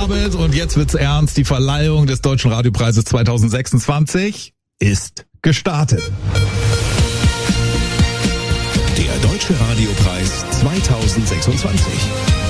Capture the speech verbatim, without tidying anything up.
Abend und jetzt wird's ernst. Die Verleihung des Deutschen Radiopreises zwanzig sechsundzwanzig ist gestartet. Der Deutsche Radiopreis zwanzig sechsundzwanzig.